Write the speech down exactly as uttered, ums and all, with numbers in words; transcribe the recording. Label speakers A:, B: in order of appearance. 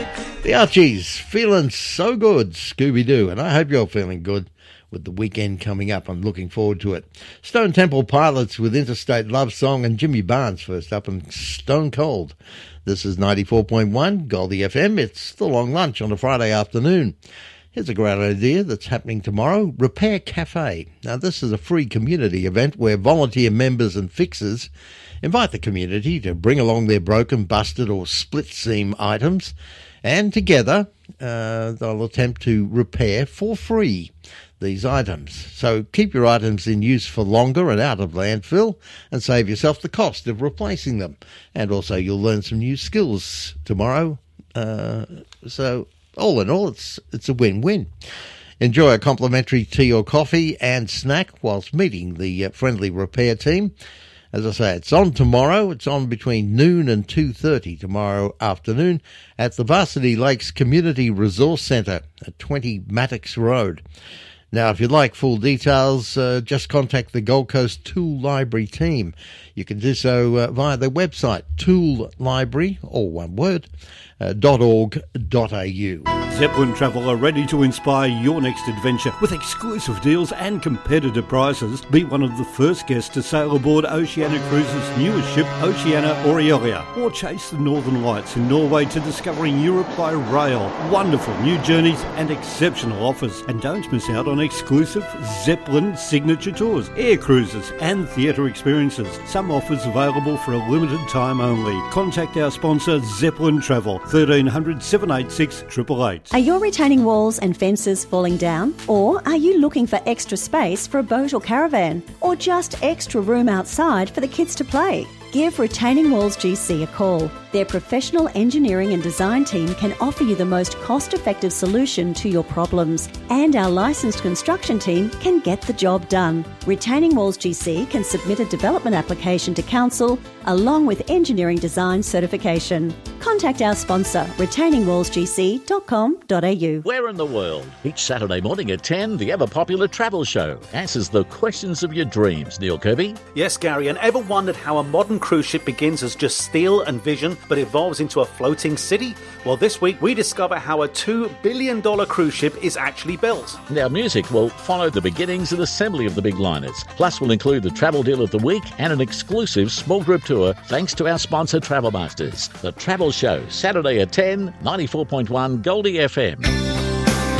A: The Archies, feeling so good, Scooby-Doo, and I hope you're feeling good with the weekend coming up. I'm looking forward to it. Stone Temple Pilots with Interstate Love Song, and Jimmy Barnes first up and Stone Cold. This is ninety-four point one Goldie F M. It's the long lunch on a Friday afternoon. Here's a great idea that's happening tomorrow, Repair Cafe. Now, this is a free community event where volunteer members and fixers invite the community to bring along their broken, busted or split seam items, and together uh, they'll attempt to repair for free these items. So keep your items in use for longer and out of landfill and save yourself the cost of replacing them. And also you'll learn some new skills tomorrow. Uh, so all in all, it's it's a win-win. Enjoy a complimentary tea or coffee and snack whilst meeting the uh, friendly repair team. As I say, it's on tomorrow. It's on between noon and two thirty tomorrow afternoon at the Varsity Lakes Community Resource Centre at twenty Mattocks Road. Now, if you'd like full details, uh, just contact the Gold Coast Tool Library team. You can do so uh, via their website, tool library, all one word, uh, .org dot a u.
B: Zeppelin Travel are ready to inspire your next adventure with exclusive deals and competitive prices. Be one of the first guests to sail aboard Oceania Cruises' newest ship, Oceania Aurelia, or chase the Northern Lights in Norway to discovering Europe by rail. Wonderful new journeys and exceptional offers. And don't miss out on exclusive Zeppelin signature tours, air cruises and theatre experiences. Some offers available for a limited time only. Contact our sponsor Zeppelin Travel, thirteen hundred, seven eight six, eight eight eight.
C: Are your retaining walls and fences falling down? Or are you looking for extra space for a boat or caravan? Or just extra room outside for the kids to play? Give Retaining Walls G C a call. Their professional engineering and design team can offer you the most cost-effective solution to your problems, and our licensed construction team can get the job done. Retaining Walls G C can submit a development application to Council along with engineering design certification. Contact our sponsor, retaining walls g c dot com dot a u.
D: Where in the world? Each Saturday morning at ten, the ever-popular Travel Show answers the questions of your dreams. Neil Kirby?
E: Yes, Gary, and ever wondered how a modern cruise ship begins as just steel and vision but evolves into a floating city? Well, this week we discover how a two billion dollars cruise ship is actually built.
D: Our music will follow the beginnings and assembly of the big liners. Plus, we'll include the travel deal of the week and an exclusive small group tour thanks to our sponsor Travel Masters. The Travel Show, Saturday at ten, ninety-four point one Goldie F M.